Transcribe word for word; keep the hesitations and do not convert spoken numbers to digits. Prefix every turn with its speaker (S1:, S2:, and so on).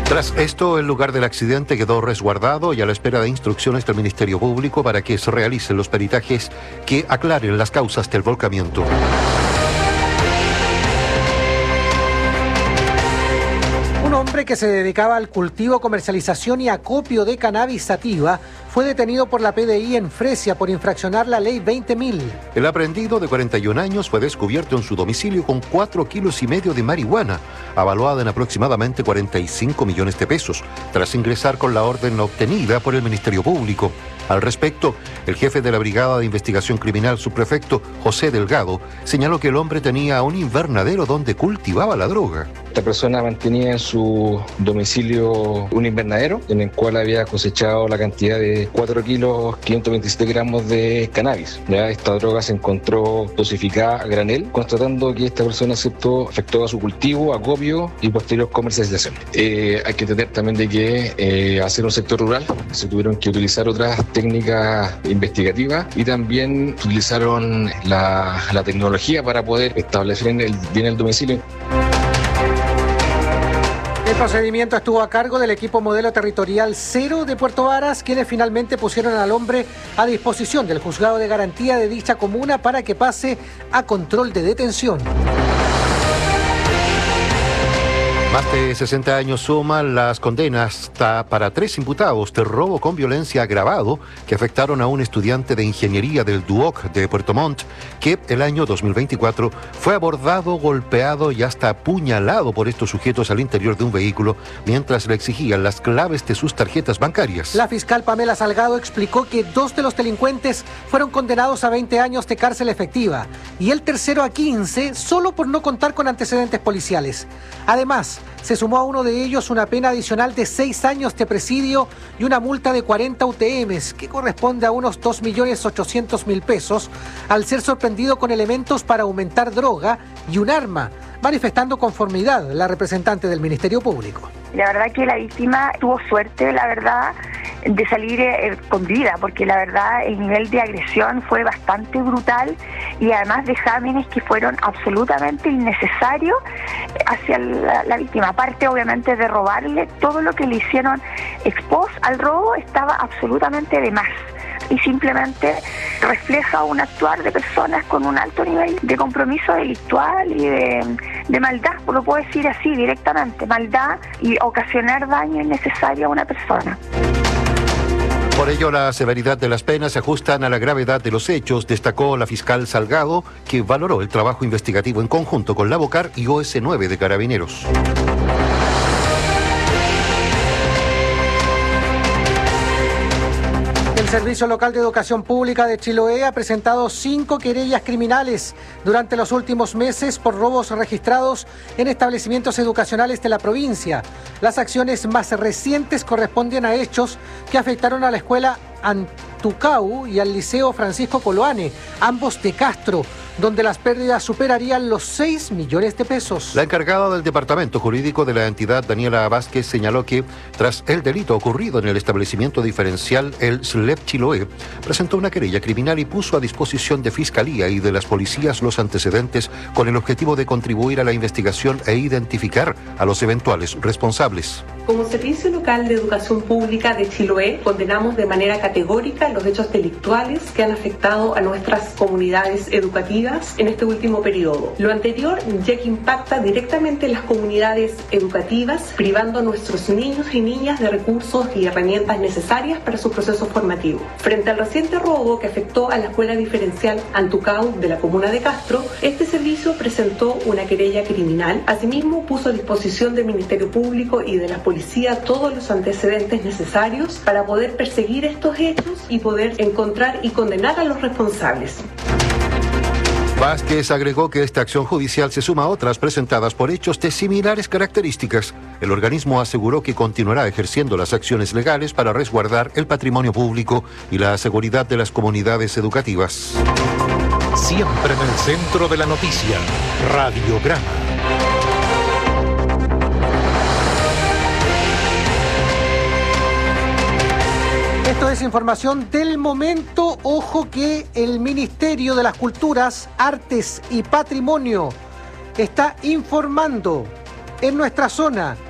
S1: Tras esto, el lugar del accidente quedó resguardado y a la espera de instrucciones del Ministerio Público para que se realicen los peritajes que aclaren las causas del volcamiento.
S2: Un hombre que se dedicaba al cultivo, comercialización y acopio de cannabis sativa fue detenido por la P D I en Fresia por infraccionar la ley veinte mil.
S1: El aprehendido de cuarenta y un años fue descubierto en su domicilio con cuatro kilos y medio de marihuana, avaluada en aproximadamente cuarenta y cinco millones de pesos, tras ingresar con la orden obtenida por el Ministerio Público. Al respecto, el jefe de la Brigada de Investigación Criminal, subprefecto José Delgado, señaló que el hombre tenía un invernadero donde cultivaba la droga.
S3: Esta persona mantenía en su domicilio un invernadero en el cual había cosechado la cantidad de cuatro kilos quinientos veintisiete gramos de cannabis. Ya esta droga se encontró dosificada a granel, constatando que esta persona aceptó, afectó a su cultivo, acopio y posterior comercialización. Eh, hay que entender también de que eh, al ser un sector rural se tuvieron que utilizar otras técnicas investigativas y también utilizaron la, la tecnología para poder establecer el, bien el domicilio.
S2: El procedimiento estuvo a cargo del equipo modelo territorial cero de Puerto Varas, quienes finalmente pusieron al hombre a disposición del juzgado de garantía de dicha comuna para que pase a control de detención.
S1: Más de sesenta años suman las condenas para tres imputados de robo con violencia agravado que afectaron a un estudiante de ingeniería del D U O C de Puerto Montt que el año dos mil veinticuatro fue abordado, golpeado y hasta apuñalado por estos sujetos al interior de un vehículo mientras le exigían las claves de sus tarjetas bancarias.
S2: La fiscal Pamela Salgado explicó que dos de los delincuentes fueron condenados a veinte años de cárcel efectiva y el tercero a quince solo por no contar con antecedentes policiales. Además, se sumó a uno de ellos una pena adicional de seis años de presidio y una multa de cuarenta U T Ms, que corresponde a unos dos millones ochocientos mil pesos, al ser sorprendido con elementos para aumentar droga y un arma, manifestando conformidad la representante del Ministerio Público.
S4: La verdad que la víctima tuvo suerte, la verdad, de salir eh, con vida, porque la verdad el nivel de agresión fue bastante brutal y además vejámenes que fueron absolutamente innecesarios hacia la, la víctima. Aparte, obviamente, de robarle, todo lo que le hicieron expos al robo estaba absolutamente de más. Y simplemente refleja un actuar de personas con un alto nivel de compromiso delictual y de, de maldad, lo puedo decir así directamente, maldad y ocasionar daño innecesario a una persona.
S1: Por ello, la severidad de las penas se ajustan a la gravedad de los hechos, destacó la fiscal Salgado, que valoró el trabajo investigativo en conjunto con la Bocar y O S nueve de Carabineros.
S2: El Servicio Local de Educación Pública de Chiloé ha presentado cinco querellas criminales durante los últimos meses por robos registrados en establecimientos educacionales de la provincia. Las acciones más recientes corresponden a hechos que afectaron a la escuela Antucau y al Liceo Francisco Coloane, ambos de Castro, donde las pérdidas superarían los seis millones de pesos.
S1: La encargada del Departamento Jurídico de la entidad, Daniela Vázquez, señaló que, tras el delito ocurrido en el establecimiento diferencial El S L E P Chiloé, presentó una querella criminal y puso a disposición de Fiscalía y de las policías los antecedentes con el objetivo de contribuir a la investigación e identificar a los eventuales responsables.
S5: Como Servicio Local de Educación Pública de Chiloé, condenamos de manera categórica los hechos delictuales que han afectado a nuestras comunidades educativas en este último periodo. Lo anterior ya que impacta directamente en las comunidades educativas, privando a nuestros niños y niñas de recursos y herramientas necesarias para su proceso formativo. Frente al reciente robo que afectó a la escuela diferencial Antucau de la comuna de Castro, este servicio presentó una querella criminal. Asimismo, puso a disposición del Ministerio Público y de la Policía todos los antecedentes necesarios para poder perseguir estos hechos y poder encontrar y condenar a los responsables.
S1: Vázquez agregó que esta acción judicial se suma a otras presentadas por hechos de similares características. El organismo aseguró que continuará ejerciendo las acciones legales para resguardar el patrimonio público y la seguridad de las comunidades educativas.
S6: Siempre en el centro de la noticia, Radiograma.
S2: Esto es información del momento. Ojo que el Ministerio de las Culturas, Artes y Patrimonio está informando en nuestra zona